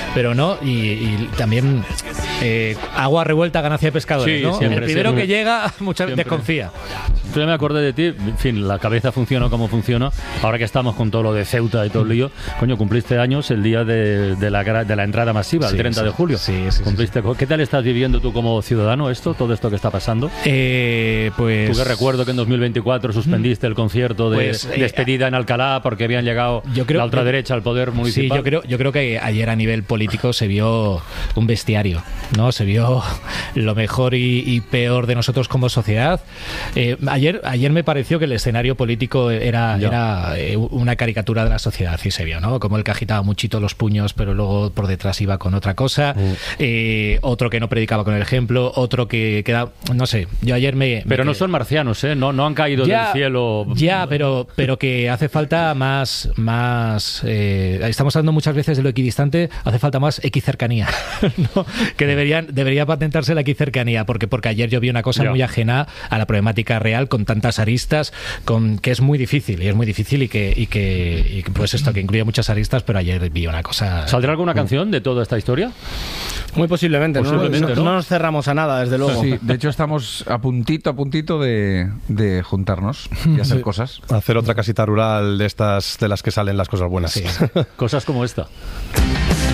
pero no, y también agua revuelta, ganancia de pescadores, ¿no? Siempre, el primero siempre. que llega, muchas veces desconfía. Yo me acordé de ti, en fin, la cabeza funciona como funciona. Ahora que estamos con todo lo de Ceuta y todo el lío, coño, cumpliste años el día de la entrada masiva, el 30 de julio. Sí. Cumpliste. ¿Qué tal estás viviendo tú como ciudadano todo esto que está pasando? Pues... Tú que recuerdo que en 2024 suspendiste el concierto de despedida en Alcalá porque habían llegado la ultraderecha al poder municipal. Sí, yo creo que ayer a nivel político se vio un bestiario, ¿no? Se vio lo mejor y peor de nosotros como sociedad. Ayer me pareció que el escenario político era una caricatura de la sociedad, y se vio, ¿no? Como el que agitaba muchito los puños, pero luego por detrás iba con otra cosa. Otro que no predicaba con el ejemplo, otro que queda, no sé, yo ayer Pero no son marcianos, ¿eh? No han caído del cielo. Ya, pero que hace falta más estamos hablando muchas veces de lo equidistante, hace falta más equicercanía, ¿no? Que debería patentarse la equicercanía, porque ayer yo vi una cosa muy ajena a la problemática real, con tantas aristas, que es muy difícil, y que pues esto, que incluye muchas aristas, pero ayer vi una cosa... ¿Saldrá alguna canción de toda esta historia? Muy posiblemente, ¿no? No nos cerramos a nada, desde luego. Sí, de hecho estamos a puntito de juntarnos y hacer cosas. Hacer otra casita rural de estas de las que salen las cosas buenas. Sí. Cosas como esta.